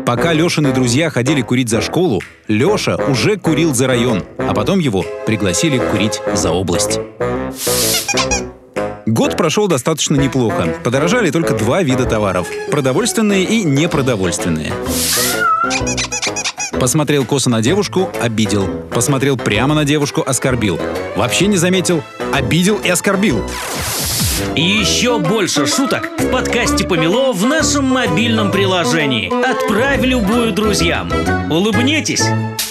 Пока Лешины друзья ходили курить за школу, Леша уже курил за район, а потом его пригласили курить за область. Год прошел достаточно неплохо. Подорожали только 2 вида товаров – продовольственные и непродовольственные. Посмотрел косо на девушку – обидел. Посмотрел прямо на девушку – оскорбил. Вообще не заметил – обидел и оскорбил. И еще больше шуток в подкасте «Помело» в нашем мобильном приложении. Отправь любую друзьям. Улыбнитесь!